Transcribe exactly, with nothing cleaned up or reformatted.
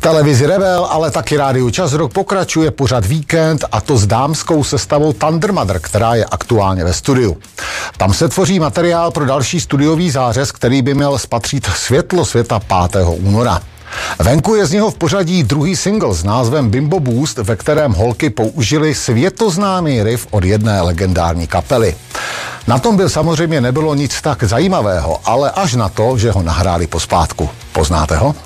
Televizi Rebel, ale taky rádiu Čas Rock pokračuje pořad Víkend, a to s dámskou sestavou Thunder Mother, která je aktuálně ve studiu. Tam se tvoří materiál pro další studiový zářez, který by měl spatřit světlo světa pátého února. Venku je z něho v pořadí druhý single s názvem Bimbo Boost, ve kterém holky použili světoznámý riff od jedné legendární kapely. Na tom by samozřejmě nebylo nic tak zajímavého, ale až na to, že ho nahráli pospátku. Poznáte ho?